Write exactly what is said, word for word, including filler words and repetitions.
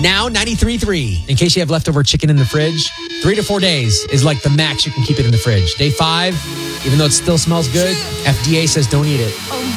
now ninety-three point three. In case you have leftover chicken in the fridge, three to four days is like the max you can keep it in the fridge. Day five, even though it still smells good, F D A says don't eat it.